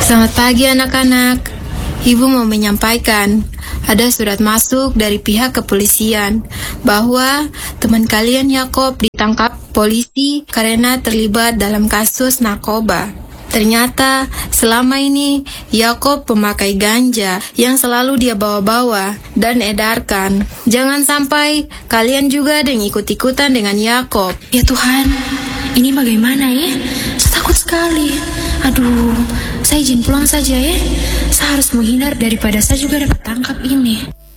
Selamat pagi anak-anak. Ibu mau menyampaikan, ada surat masuk dari pihak kepolisian bahwa teman kalian Yakob ditangkap polisi karena terlibat dalam kasus narkoba. Ternyata selama ini Yakob pemakai ganja yang selalu dia bawa-bawa dan edarkan. Jangan sampai kalian juga ada yang ikut-ikutan dengan Yakob. Ya Tuhan, ini bagaimana ya? Saya takut sekali. Aduh, saya izin pulang saja ya. Saya harus menghindar daripada saya juga dapat tangkap ini.